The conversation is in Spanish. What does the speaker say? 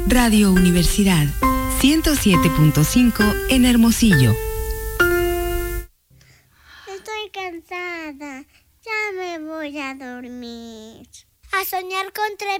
Radio Universidad 107.5 en Hermosillo. Estoy cansada. Ya me voy a dormir. A soñar con